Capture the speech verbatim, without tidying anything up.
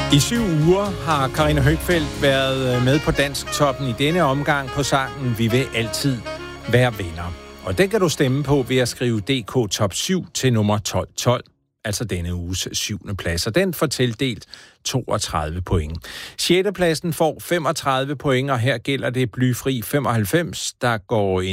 I syv uger har Karina Høgfeldt været med på Dansk Toppen i denne omgang på sangen Vi vil altid være venner. Og den kan du stemme på ved at skrive D K Top syv til nummer tolv tolv, altså denne uges syvende plads. Og den får tildelt toogtredive point. Sjette pladsen får femogtredive point, og her gælder det blyfri femoghalvfems, der går en